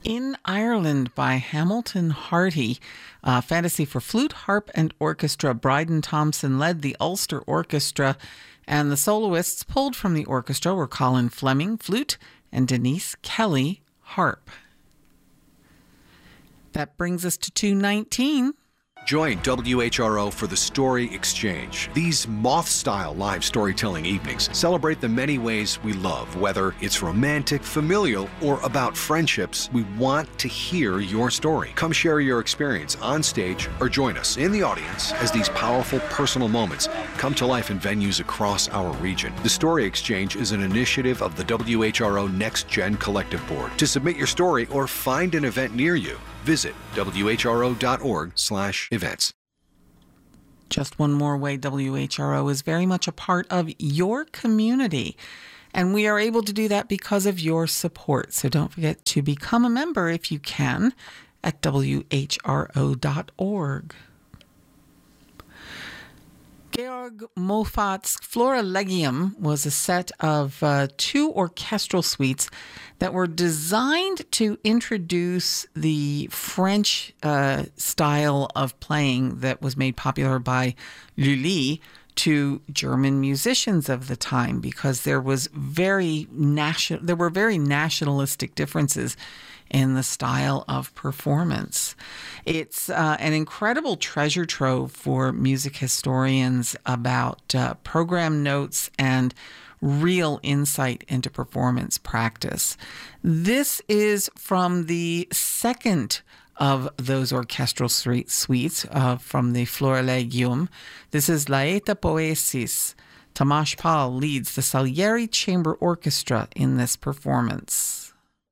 In Ireland by Hamilton Harty, fantasy for flute, harp, and orchestra. Bryden Thompson led the Ulster Orchestra, and the soloists pulled from the orchestra were Colin Fleming, flute, and Denise Kelly, harp. That brings us to 219. Join WHRO for the Story Exchange. These moth-style live storytelling evenings celebrate the many ways we love. Whether it's romantic, familial, or about friendships, we want to hear your story. Come share your experience on stage or join us in the audience as these powerful personal moments come to life in venues across our region. The Story Exchange is an initiative of the WHRO Next Gen Collective Board. To submit your story or find an event near you, visit whro.org/events. Just one more way WHRO is very much a part of your community. And we are able to do that because of your support. So don't forget to become a member if you can at whro.org. Georg Moffat's Florilegium was a set of 2 orchestral suites that were designed to introduce the French style of playing that was made popular by Lully to German musicians of the time, because there were very nationalistic differences in the style of performance. It's an incredible treasure trove for music historians about program notes and real insight into performance practice. This is from the second of those orchestral suites from the Florilegium. This is Laeta Poesis. Tomasz Pal leads the Salieri Chamber Orchestra in this performance.